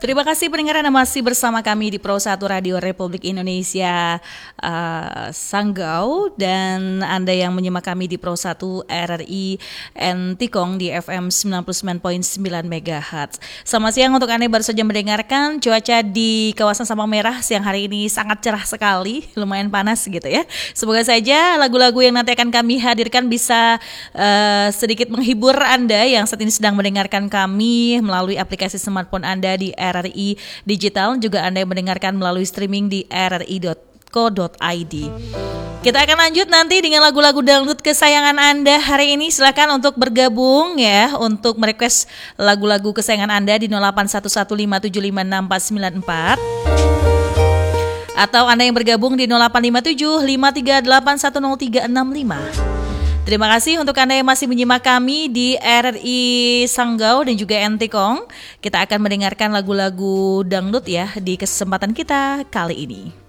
Terima kasih pendengar Anda masih bersama kami di Pro 1 Radio Republik Indonesia Sanggau, dan Anda yang menyimak kami di Pro 1 RRI Entikong di FM 99.9 MHz. Selamat siang untuk Anda yang baru saja mendengarkan. Cuaca di kawasan Sabang Merah siang hari ini sangat cerah sekali, lumayan panas gitu ya. Semoga saja lagu-lagu yang nanti akan kami hadirkan bisa sedikit menghibur Anda yang saat ini sedang mendengarkan kami melalui aplikasi smartphone Anda di RRI Digital, juga Anda yang mendengarkan melalui streaming di rri.co.id. Kita akan lanjut nanti dengan lagu-lagu dangdut kesayangan Anda hari ini. Silakan untuk bergabung ya, untuk merequest lagu-lagu kesayangan Anda di 0811575644, atau Anda yang bergabung di 085753810365. Terima kasih untuk Anda yang masih menyimak kami di RRI Sanggau dan juga Entikong. Kita akan mendengarkan lagu-lagu dangdut ya di kesempatan kita kali ini.